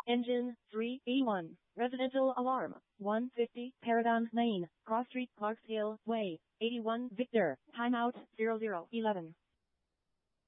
Engine 3E1. Residential alarm. 150 Paragon Lane, Cross Street, Clarks Hill Way. 81 Victor. Timeout 0011.